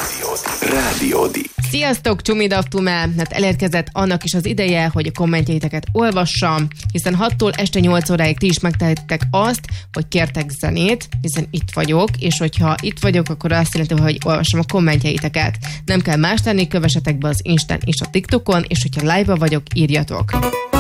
Rádiódik. Sziasztok, Csumidavtumá! Hát elérkezett annak is az ideje, hogy a kommentjeiteket olvassam, hiszen 6-tól este 8 óráig ti is megtehetitek azt, hogy kértek zenét, hiszen itt vagyok, és hogyha itt vagyok, akkor azt jelenti, hogy olvasom a kommentjeiteket. Nem kell más tenni, kövessetek be az Instán és a TikTokon, és hogyha live-ba vagyok, írjatok.